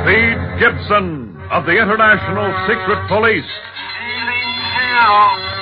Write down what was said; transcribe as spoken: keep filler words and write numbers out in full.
Speed Gibson of the International Secret Police. Feeling zero.